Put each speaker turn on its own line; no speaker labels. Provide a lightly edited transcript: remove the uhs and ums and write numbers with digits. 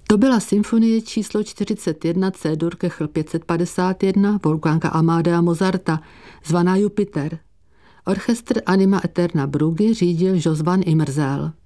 To byla symfonie číslo 41 C-dur Kechl 551 Wolfganga Amadea Mozarta, zvaná Jupiter. Orchestr Anima Eterna Bruggy řídil Jos van Immerzeel.